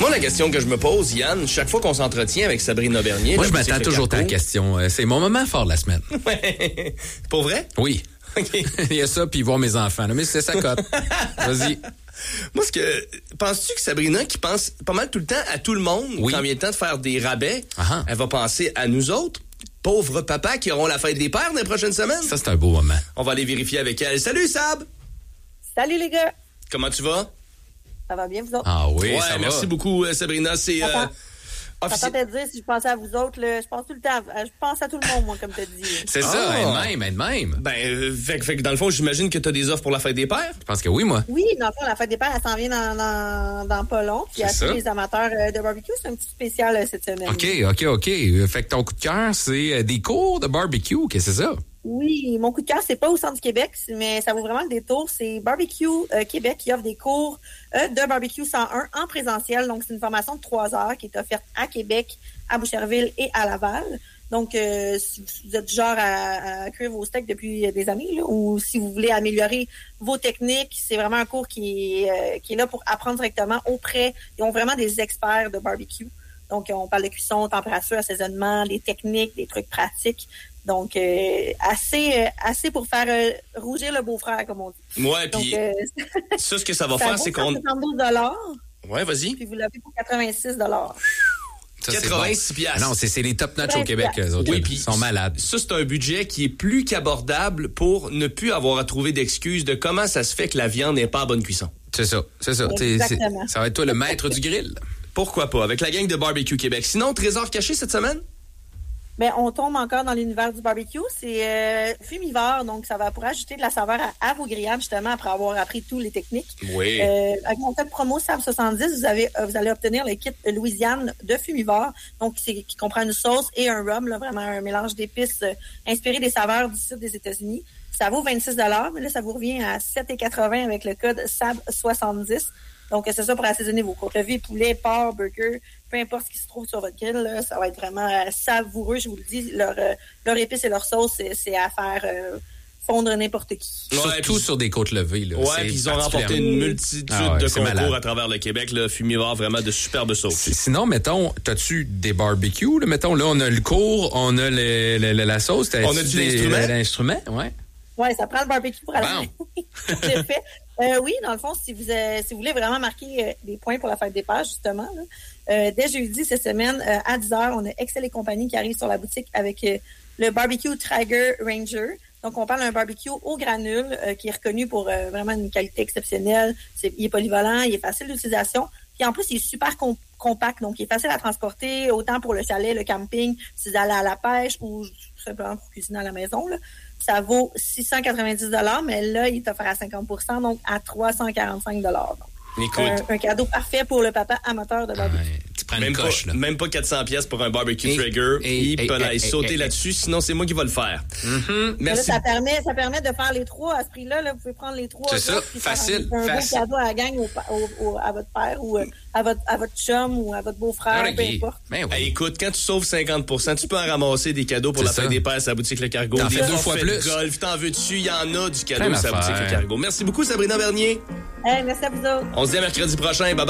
Moi, la question que je me pose, Yann, chaque fois qu'on s'entretient avec Sabrina Bernier... Moi, je m'attends toujours à ta question. C'est mon moment fort de la semaine. Pour vrai? Oui. Okay. Il y a ça, puis voir mes enfants. Là. Mais c'est sa cote. Vas-y. Moi, penses-tu que Sabrina, qui pense pas mal tout le temps à tout le monde, quand vient le temps de faire des rabais, elle va penser à nous autres, pauvres papas qui auront la fête des pères dans les prochaines semaines? Ça, c'est un beau moment. On va aller vérifier avec elle. Salut, Sab! Salut, les gars! Comment tu vas? Ça va bien, vous autres? Ah oui, ça va. Merci beaucoup, Sabrina. C'est... J'entends te dire, si je pensais à vous autres, là, je pense tout le temps, je pense à tout le monde, moi, comme tu as dit. C'est ça, elle-même. Ben, fait que dans le fond, j'imagine que tu as des offres pour la fête des pères? Je pense que oui, moi. Oui, dans le fond, la fête des pères, elle s'en vient dans pas long. Puis à tous les amateurs de barbecue, c'est un petit spécial cette semaine. OK. Fait que ton coup de cœur, c'est des cours de barbecue, qu'est-ce que c'est ça? Oui, mon coup de cœur, c'est pas au centre du Québec, mais ça vaut vraiment le détour. C'est Barbecue Québec qui offre des cours de barbecue 101 en présentiel. Donc, c'est une formation de 3 heures qui est offerte à Québec, à Boucherville et à Laval. Donc, si vous êtes du genre à cuire vos steaks depuis des années, là, ou si vous voulez améliorer vos techniques, c'est vraiment un cours qui est là pour apprendre directement auprès. Ils ont vraiment des experts de barbecue. Donc, on parle de cuisson, température, assaisonnement, des techniques, des trucs pratiques. Donc, assez pour faire rougir le beau-frère, comme on dit. Ouais, puis ça, ce que ça va faire, c'est qu'on... Ça vaut 72 $. Ouais, vas-y. Puis vous l'avez pour 86 $. 86 piastres. Non, c'est les top notch au Québec, eux autres. Oui, puis ils sont malades. Ça, c'est un budget qui est plus qu'abordable pour ne plus avoir à trouver d'excuses de comment ça se fait que la viande n'est pas à bonne cuisson. C'est ça. Exactement. Ça va être toi le maître du grill. Pourquoi pas, avec la gang de Barbecue Québec. Sinon, trésor caché cette semaine? Ben, on tombe encore dans l'univers du barbecue. C'est fumivore, donc ça va pour ajouter de la saveur à vos grillages, justement, après avoir appris toutes les techniques. Oui. Avec mon code promo SAB70, vous allez obtenir le kit Louisiane de fumivore, donc qui comprend une sauce et un rhum, là, vraiment un mélange d'épices inspiré des saveurs du sud des États-Unis. Ça vaut 26 $, mais là, ça vous revient à 7,80 avec le code SAB70. Donc, c'est ça pour assaisonner vos côtes levées, poulet, porc, burger, peu importe ce qui se trouve sur votre grill, là, ça va être vraiment savoureux, je vous le dis. Leur épice et leur sauce, c'est à faire fondre n'importe qui. Surtout sur des côtes levées. Là. Ouais, puis ils ont remporté une multitude de concours à travers le Québec. Là, fumivore, vraiment de superbes sauces. Sinon, mettons, t'as-tu des barbecues? Là? Mettons, là, on a le cours, on a la sauce. On a-tu l'instrument? Ouais. Ouais, ça prend le barbecue pour aller. J'ai fait. Oui, dans le fond, si vous voulez vraiment marquer des points pour la fête des pères, justement, là, dès jeudi cette semaine, à 10h, on a Excel et compagnie qui arrive sur la boutique avec le barbecue Tiger Ranger. Donc, on parle d'un barbecue au granule qui est reconnu pour vraiment une qualité exceptionnelle. Il est polyvalent, il est facile d'utilisation. Puis en plus, il est super compact, donc il est facile à transporter, autant pour le chalet, le camping, si vous allez à la pêche ou tout simplement pour cuisiner à la maison, là. Ça vaut 690 $, mais là, il est offert à 50%, donc à 345 $. Écoute, un cadeau parfait pour le papa amateur de barbecue. Tu prends une coche, là. Même pas 400 pièces pour un barbecue Traeger. Il peut aller sauter là-dessus, sinon c'est moi qui vais le faire. Merci. Là, ça permet de faire les trois à ce prix-là. Là, vous pouvez prendre les trois. C'est ça, facile. Un beau cadeau à la gang à votre père ou à votre chum ou à votre beau-frère, peu importe. Écoute, quand tu sauves 50%, tu peux en ramasser des cadeaux pour la fête des pères à sa boutique Le Cargo. T'en fais 2 fois plus. Golf, t'en veux-tu? Il y en a du cadeau à sa boutique Le Cargo. Merci beaucoup, Sabrina Bernier. Merci à vous autres. On se dit à mercredi prochain. Bye bye.